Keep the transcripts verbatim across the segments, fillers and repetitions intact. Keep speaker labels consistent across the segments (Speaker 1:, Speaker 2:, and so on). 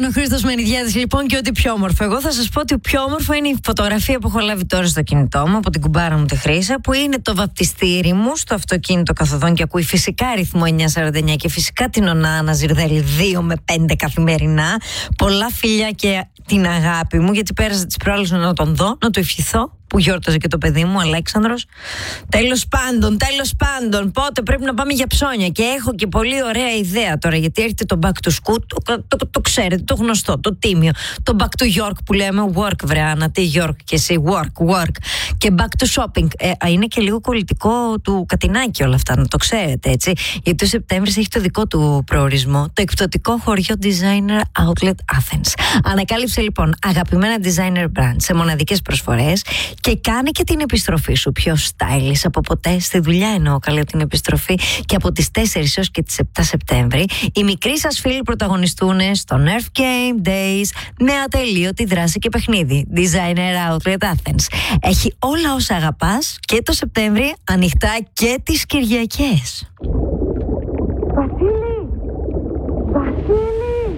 Speaker 1: ο Χρήστος Μενιδιάδης λοιπόν και ό,τι πιο όμορφο. Εγώ θα σας πω ότι πιο όμορφο είναι η φωτογραφία που έχω λάβει τώρα στο κινητό μου από την κουμπάρα μου τη Χρύσα, που είναι το βαπτιστήρι μου στο αυτοκίνητο καθοδόν και ακούει φυσικά ρυθμό εννιά σαράντα εννιά και φυσικά την Ωνάνα Ζιρδέλη δύο με πέντε καθημερινά. Πολλά φιλιά και την αγάπη μου, γιατί πέρασα τις προάλλες να τον δω, να του ευχηθώ, που γιόρταζε και το παιδί μου, Αλέξανδρος. Τέλος πάντων, τέλος πάντων, πότε πρέπει να πάμε για ψώνια. Και έχω και πολύ ωραία ιδέα τώρα, γιατί έρχεται το back to school, το, το, το, το ξέρετε, το γνωστό, το τίμιο. Το back to York που λέμε, work βρε Άννα, τι York και εσύ, work, work. Και back to shopping. Ε, είναι και λίγο κολλητικό του Κατινάκη όλα αυτά, να το ξέρετε έτσι. Γιατί ο Σεπτέμβρης έχει το δικό του προορισμό, το εκπτωτικό χωριό Designer Outlet Athens. Ανακάλυψε λοιπόν αγαπημένα designer brand σε μοναδικές προσφορές. Και κάνε και την επιστροφή σου πιο stylish από ποτέ. Στη δουλειά εννοώ καλή την επιστροφή. Και από τις τέσσερις έως και τις επτά Σεπτέμβρη οι μικροί σας φίλοι πρωταγωνιστούν στο Nerf Game Days με ατελείωτη δράση και παιχνίδι. Designer Outlet Athens έχει όλα όσα αγαπάς και το Σεπτέμβρη ανοιχτά και τις Κυριακές.
Speaker 2: Βασίλη! Βασίλη!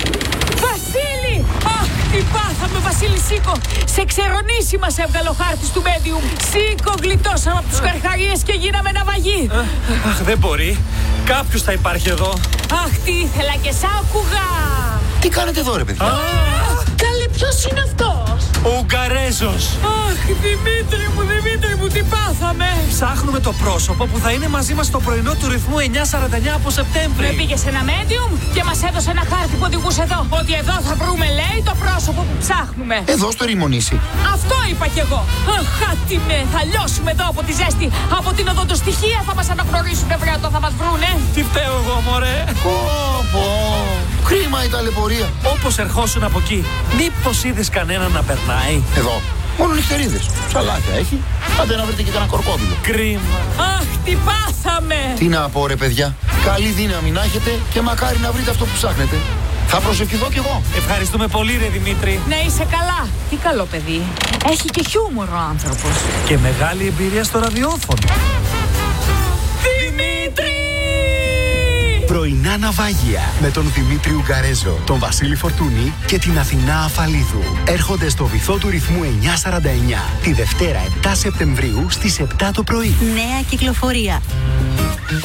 Speaker 2: Βασίλη! Αχ, τι πάθαμε, Βασίλη, σήκω! Σε ξερονήσει μας έβγαλε ο χάρτης του Medium. Σήκω, γλιτώσαμε από τους καρχαρίες και γίναμε ναυαγοί.
Speaker 3: Αχ, δεν μπορεί. Κάποιος θα υπάρχει εδώ.
Speaker 2: Αχ, τι ήθελα και σ' άκουγα.
Speaker 4: Τι κάνετε εδώ, ρε παιδιά?
Speaker 2: Καλέ, ποιος είναι αυτός?
Speaker 3: Ο Ουγγαρέζος.
Speaker 2: Αχ, Δημήτρη μου, Δημήτρη μου, τι πάθαμε.
Speaker 3: Ψάχνουμε το πρόσωπο που θα είναι μαζί μας στο πρωινό του ρυθμού εννιά σαράντα εννιά από Σεπτέμβρη.
Speaker 2: Με πήγε σε ένα Medium και μας έδωσε ένα χάρτη που οδηγούσε εδώ. Ότι εδώ θα βρούμε, λέει, το πρόσωπο που ψάχνουμε.
Speaker 4: Εδώ στο Ρημονήσι.
Speaker 2: Αυτό είπα κι εγώ. Αχ, χάτι με, θα λιώσουμε εδώ από τη ζέστη. Από την οδοντοστοιχεία θα μας αναγνωρίσουν, βρε, όταν θα μας βρούνε.
Speaker 3: Τι φταίω εγώ, μωρέ.
Speaker 4: Πω, πω. Κρίμα η ταλαιπωρία.
Speaker 3: Όπως ερχόσουν από εκεί, μήπως είδες κανένα να περνάει?
Speaker 4: Εδώ. Μόνο νυχτερίδες. Ψαλάκια έχει. Άντε να βρείτε και κανένα κορκόδιλο.
Speaker 3: Κρίμα.
Speaker 2: Αχ, τι πάθαμε.
Speaker 4: Τι να πω, ρε παιδιά. Καλή δύναμη να έχετε και μακάρι να βρείτε αυτό που ψάχνετε. Θα προσευχηθώ κι εγώ.
Speaker 3: Ευχαριστούμε πολύ, ρε Δημήτρη.
Speaker 2: Να είσαι καλά. Τι καλό παιδί. Έχει και χιούμορ ο άνθρωπος.
Speaker 3: Και μεγάλη εμπειρία στο ραδιόφωνο.
Speaker 2: Δημήτρη!
Speaker 5: Πρωινά ναυάγια με τον Δημήτρη Ουγγαρέζο, τον Βασίλη Φορτούνη και την Αθηνά Αφαλίδου. Έρχονται στο βυθό του ρυθμού εννιά σαράντα εννιά τη Δευτέρα επτά Σεπτεμβρίου στις επτά το πρωί.
Speaker 1: Νέα κυκλοφορία.